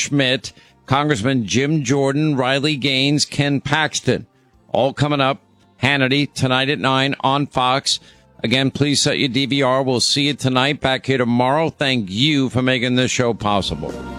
Schmidt, Congressman Jim Jordan, Riley Gaines, Ken Paxton. All coming up. Hannity tonight at 9 on Fox. Again, please set your DVR. We'll see you tonight. Back here tomorrow. Thank you for making this show possible.